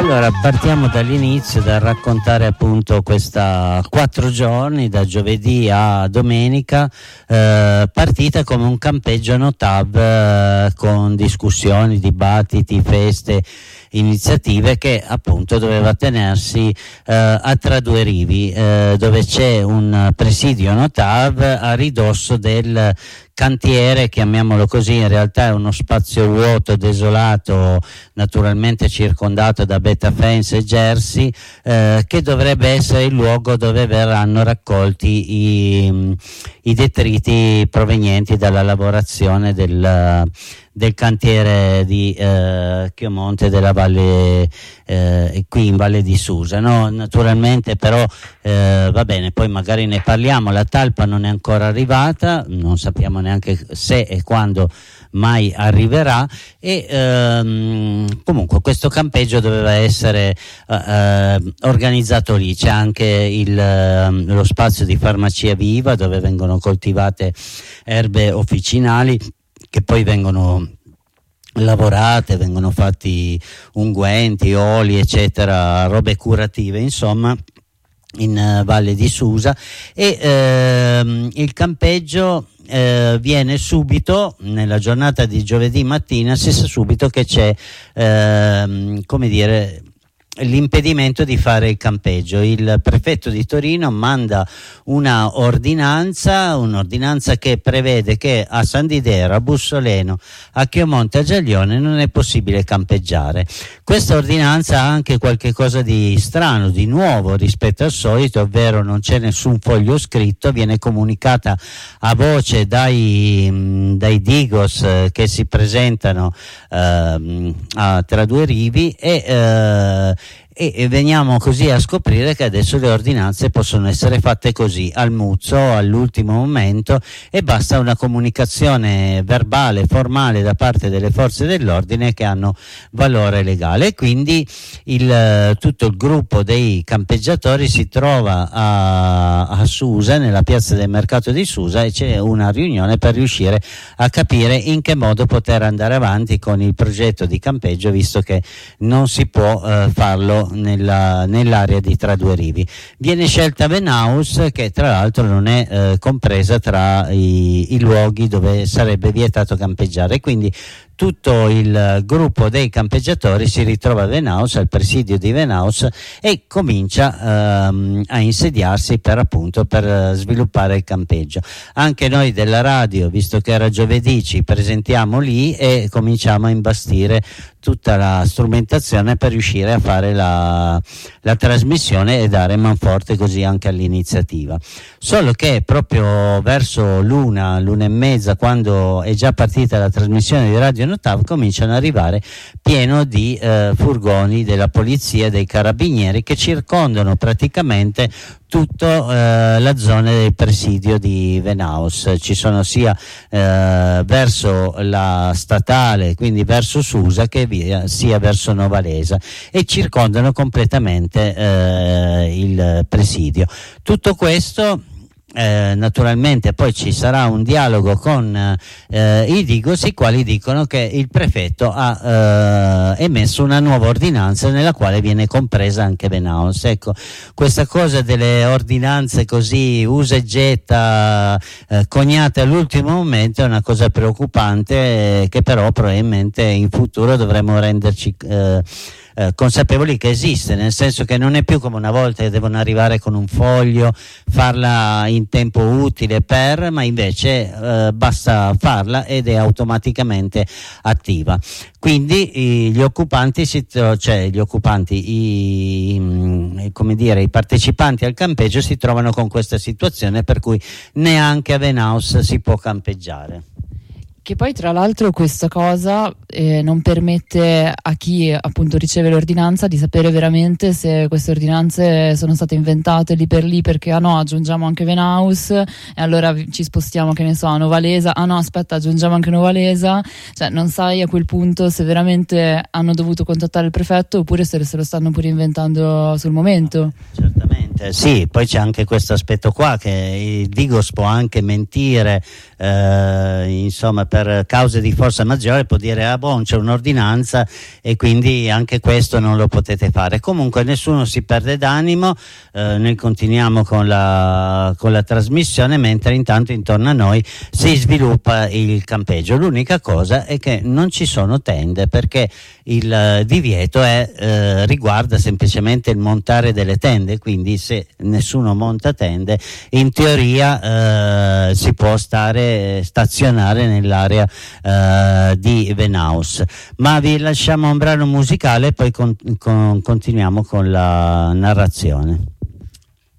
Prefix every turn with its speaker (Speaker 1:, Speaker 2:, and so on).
Speaker 1: Allora, partiamo dall'inizio, dal raccontare appunto questa 4 giorni, da giovedì a domenica, partita come un campeggio Notav, con discussioni, dibattiti, feste, iniziative che appunto doveva tenersi a Tra Due Rivi, dove c'è un presidio Notav a ridosso del cantiere, chiamiamolo così, in realtà è uno spazio vuoto, desolato, naturalmente circondato da beta fence e jersey, che dovrebbe essere il luogo dove verranno raccolti i detriti provenienti dalla lavorazione del cantiere di Chiomonte della Valle, qui in Valle di Susa, no? Naturalmente però va bene, poi magari ne parliamo. La talpa non è ancora arrivata, non sappiamo neanche se e quando mai arriverà, e comunque questo campeggio doveva essere organizzato lì. C'è anche lo spazio di farmacia viva dove vengono coltivate erbe officinali che poi vengono lavorate, vengono fatti unguenti, oli, eccetera, robe curative, insomma, in Valle di Susa. E il campeggio viene subito, nella giornata di giovedì mattina, si sa subito che c'è come dire l'impedimento di fare il campeggio. Il prefetto di Torino manda un'ordinanza che prevede che a San Didero, a Bussoleno, a Chiomonte, a Giaglione non è possibile campeggiare. Questa ordinanza ha anche qualche cosa di strano, di nuovo rispetto al solito, ovvero non c'è nessun foglio scritto, viene comunicata a voce dai Digos che si presentano a Tra Due Rivi, e veniamo così a scoprire che adesso le ordinanze possono essere fatte così, al muzzo, all'ultimo momento, e basta una comunicazione verbale, formale da parte delle forze dell'ordine che hanno valore legale. E quindi tutto il gruppo dei campeggiatori si trova a Susa, nella piazza del mercato di Susa, e c'è una riunione per riuscire a capire in che modo poter andare avanti con il progetto di campeggio, visto che non si può farlo nell'area di Tra Due Rivi. Viene scelta Venaus, che tra l'altro non è compresa tra i luoghi dove sarebbe vietato campeggiare, quindi tutto il gruppo dei campeggiatori si ritrova a Venaus, al presidio di Venaus, e comincia a insediarsi per sviluppare il campeggio. Anche noi della radio, visto che era giovedì, ci presentiamo lì e cominciamo a imbastire tutta la strumentazione per riuscire a fare la trasmissione e dare manforte così anche all'iniziativa. Solo che proprio verso l'una e mezza, quando è già partita la trasmissione di Radio Notav, cominciano ad arrivare pieno di furgoni della polizia, dei carabinieri, che circondano praticamente tutta la zona del presidio di Venaus. Ci sono sia verso la statale, quindi verso Susa, che sia verso Novalesa, e circondano completamente il presidio. Tutto questo naturalmente poi ci sarà un dialogo con i Digos, i quali dicono che il prefetto ha emesso una nuova ordinanza nella quale viene compresa anche Venaus. Ecco, questa cosa delle ordinanze così usa e getta, coniate all'ultimo momento, è una cosa preoccupante, che però probabilmente in futuro dovremo renderci consapevoli che esiste, nel senso che non è più come una volta che devono arrivare con un foglio, farla in tempo utile ma invece basta farla ed è automaticamente attiva. Quindi i partecipanti al campeggio si trovano con questa situazione per cui neanche a Venaus si può campeggiare.
Speaker 2: Che poi tra l'altro questa cosa non permette a chi appunto riceve l'ordinanza di sapere veramente se queste ordinanze sono state inventate lì per lì, perché aggiungiamo anche Venaus e allora ci spostiamo, che ne so, a Novalesa, aggiungiamo anche Novalesa, cioè non sai a quel punto se veramente hanno dovuto contattare il prefetto oppure se lo stanno pure inventando sul momento.
Speaker 1: Certamente. Sì, poi c'è anche questo aspetto qua, che il Digos può anche mentire, insomma, per cause di forza maggiore, può dire c'è un'ordinanza e quindi anche questo non lo potete fare. Comunque nessuno si perde d'animo, noi continuiamo con la trasmissione, mentre intanto intorno a noi si sviluppa il campeggio. L'unica cosa è che non ci sono tende, perché il divieto riguarda semplicemente il montare delle tende, quindi se nessuno monta tende, in teoria si può stazionare nell'area di Venaus. Ma vi lasciamo un brano musicale e poi continuiamo con la narrazione.